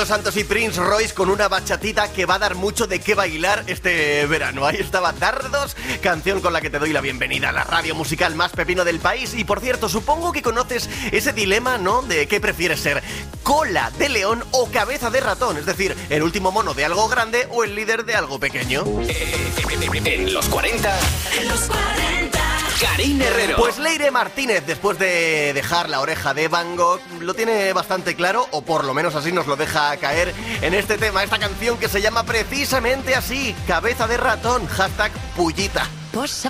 Santos y Prince Royce con una bachatita que va a dar mucho de qué bailar este verano. Ahí estaba Dardos, canción con la que te doy la bienvenida a la radio musical más pepino del país. Y por cierto, supongo que conoces ese dilema, ¿no? De qué prefieres ser, cola de león o cabeza de ratón. Es decir, el último mono de algo grande o el líder de algo pequeño. En los 40. En los 40. Karine Herrero. Pues Leire Martínez, después de dejar La Oreja de Van Gogh, lo tiene bastante claro, o por lo menos así nos lo deja caer en este tema, esta canción que se llama precisamente así, Cabeza de Ratón, #Pullita. Posa